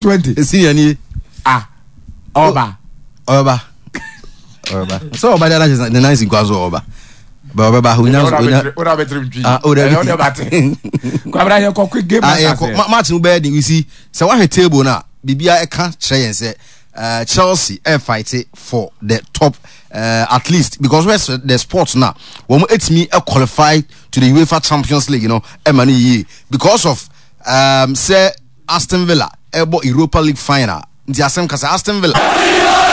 20. Senior ni. Oba. So Oba that is the nice Gwazo Oba. But Oba who knows Martin Bed, you see, so what a table now. Bibia can't say and say Chelsea fight it for the top at least because where's the sports now when it's me qualified to the UEFA Champions League, you know, because of say Aston Villa Europa League final. The Aston Villa